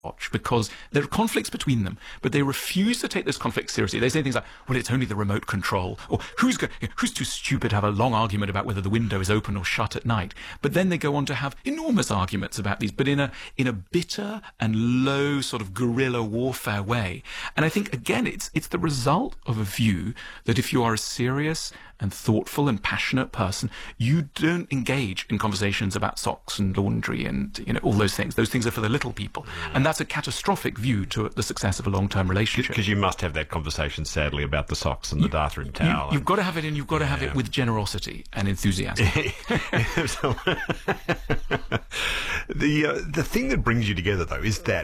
watch because there are conflicts between them, but they refuse to take those conflicts seriously. They say things like, well, it's only the remote control, or who's too stupid to have a long argument about whether the window is open or shut at night. But then they go on to have enormous arguments about these, but in a bitter and low sort of guerrilla warfare way. And I think, again, it's the result of a view that if you are a serious and thoughtful and passionate person, you don't engage in conversations about socks and laundry and, all those things. Those things are for the little people. And that's a catastrophic view to the success of a long-term relationship. Because you must have that conversation, sadly, about the socks and the bathroom towel. You've got to have it, and you've got to have it with generosity and enthusiasm. The thing that brings you together, though, is that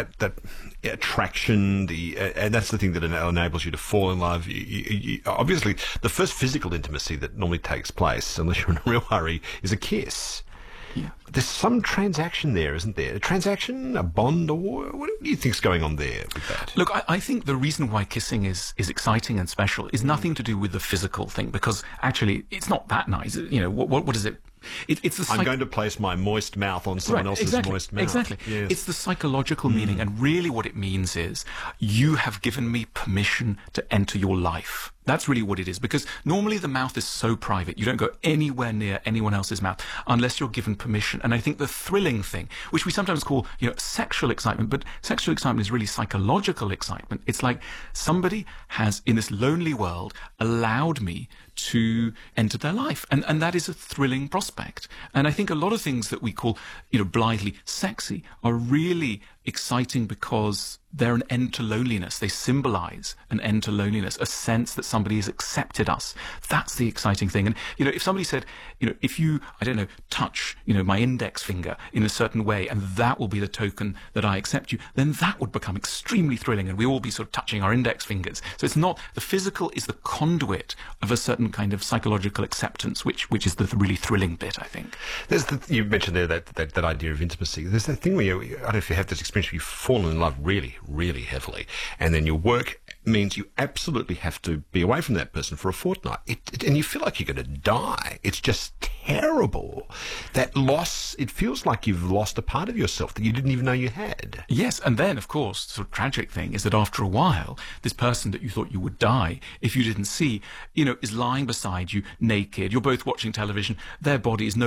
attraction, and that's the thing that enables you to fall in love. Obviously, the first physical intimacy that normally takes place, unless you're in a real hurry, is a kiss. Yeah. There's some transaction there, isn't there? A transaction, a bond, or what do you think's going on there with that? Look, I think the reason why kissing is exciting and special is nothing to do with the physical thing, because actually it's not that nice. What is it? I'm going to place my moist mouth on someone else's moist mouth. Exactly. Yes. It's the psychological meaning, and really what it means is you have given me permission to enter your life. That's really what it is, because normally the mouth is so private. You don't go anywhere near anyone else's mouth unless you're given permission. And I think the thrilling thing, which we sometimes call, sexual excitement, but sexual excitement is really psychological excitement. It's like somebody has, in this lonely world, allowed me to enter their life. And that is a thrilling prospect. And I think a lot of things that we call, blithely sexy are really exciting because they're an end to loneliness. They symbolize an end to loneliness, a sense that somebody has accepted us. That's the exciting thing. And, if somebody said, if you, touch, my index finger in a certain way, and that will be the token that I accept you, then that would become extremely thrilling, and we all be sort of touching our index fingers. So it's not, the physical is the conduit of a certain kind of psychological acceptance, which is the really thrilling bit, I think. You mentioned there that idea of intimacy. There's that thing where I don't know if you have this experience where you fall in love really, really heavily, and then your work means you absolutely have to be away from that person for a fortnight, and you feel like you're going to die. It's just terrible. That loss, it feels like you've lost a part of yourself that you didn't even know you had. Yes, and then, of course, the sort of tragic thing is that after a while, this person that you thought you would die if you didn't see, is lying beside you naked. You're both watching television. Their body is no